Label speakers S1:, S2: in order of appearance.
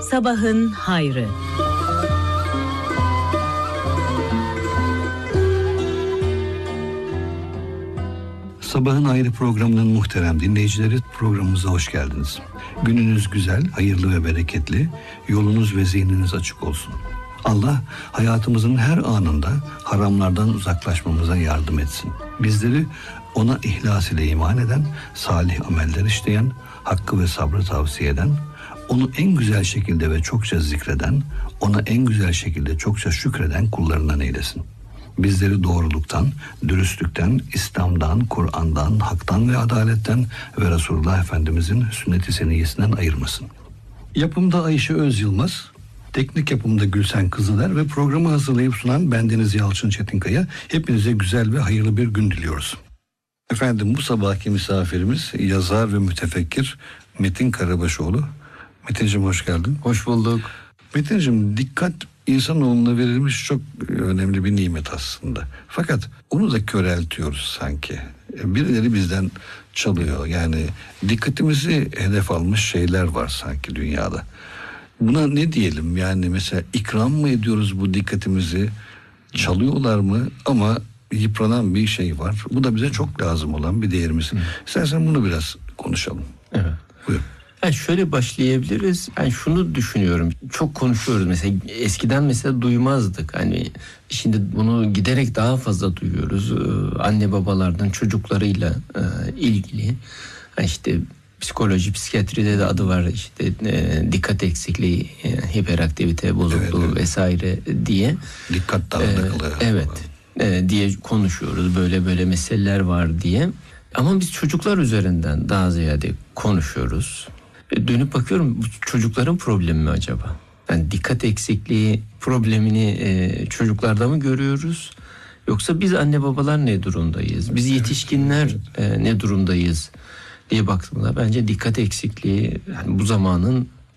S1: Sabahın hayrı.
S2: Sabahın Hayrı programının muhterem dinleyicileri, programımıza hoş geldiniz. Gününüz güzel, hayırlı ve bereketli, yolunuz ve zihniniz açık olsun. Allah hayatımızın her anında haramlardan uzaklaşmamıza yardım etsin. Bizleri ona ihlas ile iman eden, salih ameller işleyen, hakkı ve sabrı tavsiye eden, onu en güzel şekilde ve çokça zikreden, ona en güzel şekilde çokça şükreden kullarından eylesin. Bizleri doğruluktan, dürüstlükten, İslam'dan, Kur'an'dan, haktan ve adaletten ve Resulullah Efendimizin sünnet-i seniyyesinden ayırmasın. Yapımda Ayşe Öz Yılmaz, teknik yapımda Gülsen Kızıler ve programı hazırlayıp sunan bendeniz Yalçın Çetinkaya. Hepinize güzel ve hayırlı bir gün diliyoruz. Efendim, bu sabahki misafirimiz yazar ve mütefekkir Metin Karabaşoğlu. Metin'cim hoş geldin.
S3: Hoş bulduk.
S2: Metin'cim, dikkat insanoğluna verilmiş çok önemli bir nimet aslında. Fakat onu da köreltiyoruz sanki. Birileri bizden çalıyor. Yani dikkatimizi hedef almış şeyler var sanki dünyada. Buna ne diyelim? Yani mesela ikram mı ediyoruz bu dikkatimizi? Çalıyorlar mı? Ama yıpranan bir şey var. Bu da bize çok lazım olan bir değerimiz. İstersen bunu biraz konuşalım.
S3: Evet.
S2: Buyur.
S3: Yani şöyle başlayabiliriz. Ben şunu düşünüyorum. Çok konuşuyoruz mesela. Eskiden mesela duymazdık. Hani şimdi bunu giderek daha fazla duyuyoruz. Anne babalardan çocuklarıyla ilgili. Yani işte psikoloji, psikiyatride de adı var. İşte dikkat eksikliği, hiperaktivite bozukluğu, evet. Vesaire diye.
S2: Dikkat dağınıklığı.
S3: Evet. Diye konuşuyoruz. Böyle meseleler var diye. Ama biz çocuklar üzerinden daha ziyade konuşuyoruz. Dönüp bakıyorum, bu çocukların problemi mi acaba? Yani dikkat eksikliği problemini çocuklarda mı görüyoruz? Yoksa biz anne babalar ne durumdayız? Biz yetişkinler ne durumdayız diye baktığımda bence dikkat eksikliği yani bu zamanın